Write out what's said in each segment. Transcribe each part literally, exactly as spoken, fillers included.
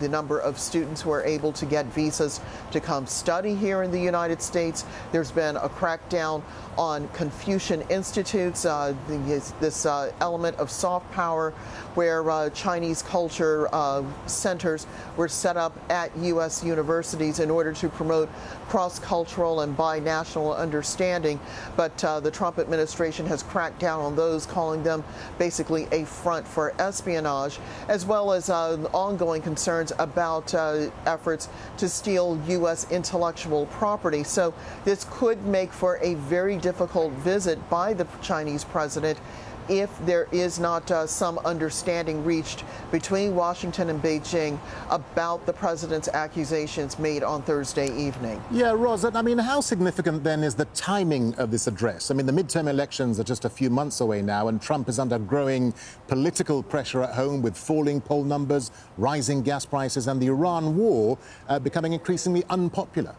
the number of students who are able to get visas to come study here in the United States. There's been a crackdown on Confucian Institutes, uh, the, this uh, element of soft power where uh, Chinese culture uh, centers were set up at U S universities in order to promote cross-cultural and binational understanding. But uh, the Trump administration has cracked down on those, calling them basically a front for espionage, as well as uh, ongoing concerns about uh, efforts to steal U S intellectual property. So this could make for a very difficult visit by the Chinese president if there is not uh, some understanding reached between Washington and Beijing about the president's accusations made on Thursday evening. Yeah, Roz, I mean, how significant then is the timing of this address? I mean, the midterm elections are just a few months away now, and Trump is under growing political pressure at home with falling poll numbers, rising gas prices, and the Iran war uh, becoming increasingly unpopular.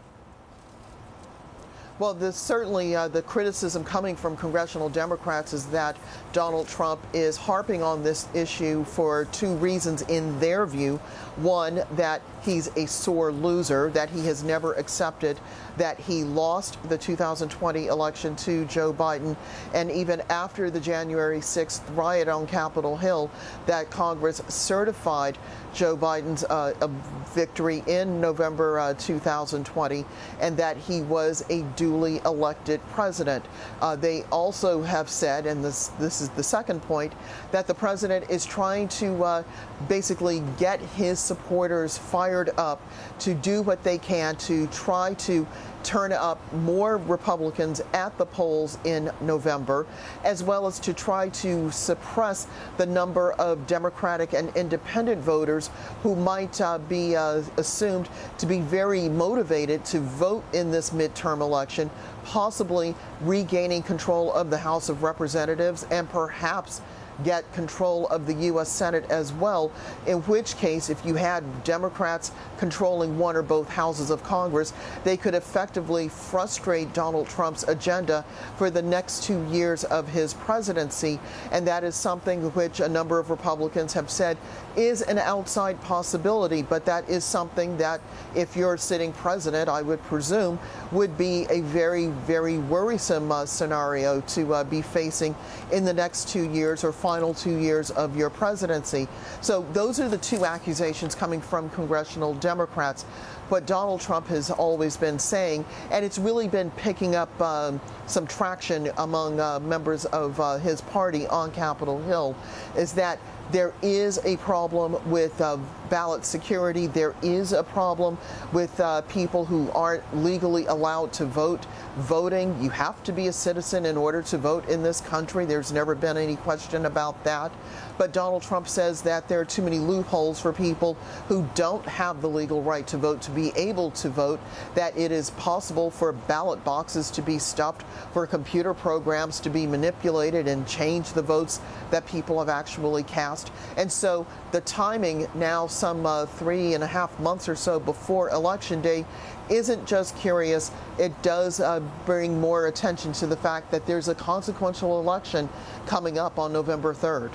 Well, this, certainly uh, the criticism coming from congressional Democrats is that Donald Trump is harping on this issue for two reasons in their view. One, that he's a sore loser, that he has never accepted that he lost the two thousand twenty election to Joe Biden, and even after the January sixth riot on Capitol Hill, that Congress certified Joe Biden's uh, victory in November uh, two thousand twenty, and that he was a duly elected president. Uh, they also have said, and this this is the second point, that the president is trying to uh, basically get his supporters fired up to do what they can to try to turn up more Republicans at the polls in November, as well as to try to suppress the number of Democratic and independent voters who might uh, be uh, assumed to be very motivated to vote in this midterm election, possibly regaining control of the House of Representatives and perhaps get control of the U S Senate as well, in which case, if you had Democrats controlling one or both houses of Congress, they could effectively frustrate Donald Trump's agenda for the next two years of his presidency. And that is something which a number of Republicans have said is an outside possibility, but that is something that, if you're sitting president, I would presume, would be a very, very worrisome uh, scenario to uh, be facing in the next two years or final two years of your presidency. So those are the two accusations coming from congressional Democrats. What Donald Trump has always been saying, and it's really been picking up um, some traction among uh, members of uh, his party on Capitol Hill, is that there is a problem with uh, ballot security. There is a problem with uh, people who aren't legally allowed to vote. Voting, you have to be a citizen in order to vote in this country. There's never been any question about that. But Donald Trump says that there are too many loopholes for people who don't have the legal right to vote to be able to vote, that it is possible for ballot boxes to be stuffed, for computer programs to be manipulated and change the votes that people have actually cast. And so the timing now, some uh, three and a half months or so before Election Day, isn't just curious. It does uh, bring more attention to the fact that there's a consequential election coming up on November third.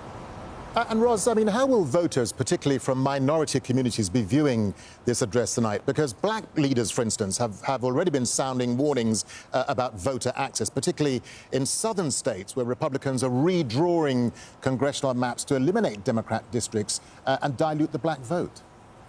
Uh, and Roz, I mean, how will voters, particularly from minority communities, be viewing this address tonight? Because black leaders, for instance, have, have already been sounding warnings uh, about voter access, particularly in southern states where Republicans are redrawing congressional maps to eliminate Democrat districts uh, and dilute the black vote.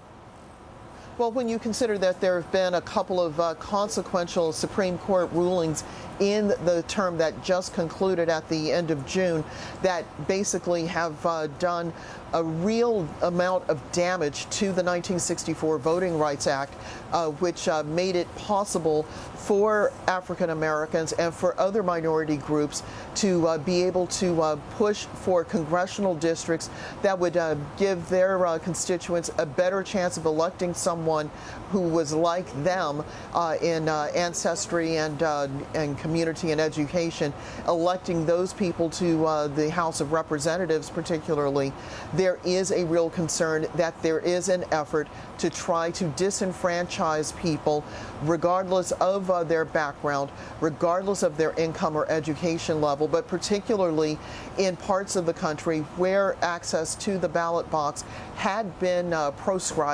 Well, when you consider that there have been a couple of uh, consequential Supreme Court rulings in the term that just concluded at the end of June that basically have uh, done a real amount of damage to the nineteen sixty-four Voting Rights Act, uh, which uh, made it possible for African Americans and for other minority groups to uh, be able to uh, push for congressional districts that would uh, give their uh, constituents a better chance of electing someone who was like them uh, in uh, ancestry and uh, and community and education, electing those people to uh, the House of Representatives particularly. There is a real concern that there is an effort to try to disenfranchise people regardless of uh, their background, regardless of their income or education level, but particularly in parts of the country where access to the ballot box had been uh, proscribed.